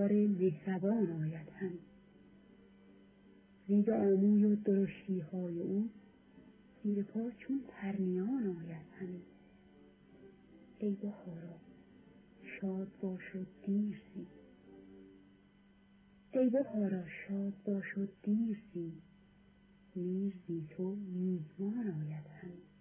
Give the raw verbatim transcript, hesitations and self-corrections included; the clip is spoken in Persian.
یار مهربان آید همی. زیب آموی و درشتی های او زیر پا چون پرنیان آید همی. ای بهارا شاد باش و دیر زی، ای بهارا شاد باش و دیر زی، میر زی تو میهمان آید همی.